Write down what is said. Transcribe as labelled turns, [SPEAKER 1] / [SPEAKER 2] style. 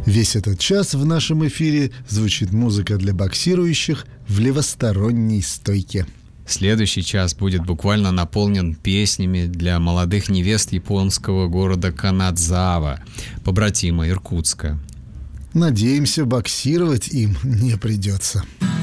[SPEAKER 1] Весь этот час в нашем эфире звучит музыка для боксирующих в левосторонней стойке.
[SPEAKER 2] Следующий час будет буквально наполнен песнями для молодых невест японского города Канадзава, побратима Иркутска.
[SPEAKER 1] Надеемся, боксировать им не придется.